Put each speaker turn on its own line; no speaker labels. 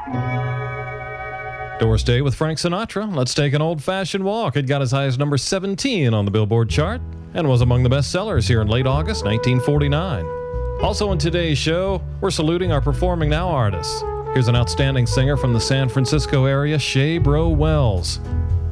Doris Day with Frank Sinatra. Let's take an old-fashioned walk. It got as high as number 17 on the Billboard chart and was among the best sellers here in late August 1949. Also in today's show, we're saluting our Performing Now artists. Here's an outstanding singer from the San Francisco area, Shea Bro Wells.